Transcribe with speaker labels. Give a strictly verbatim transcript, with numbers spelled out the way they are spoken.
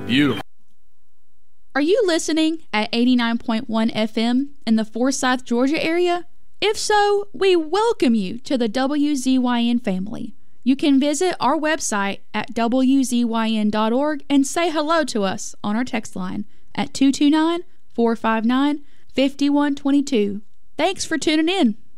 Speaker 1: Beautiful.
Speaker 2: Are you listening at eighty-nine point one F M in the Forsyth, Georgia area? If so, we welcome you to the W Z Y N family. You can visit our website at W Z Y N dot org and say hello to us on our text line at two two nine, four five nine, five one two two. Thanks for tuning in.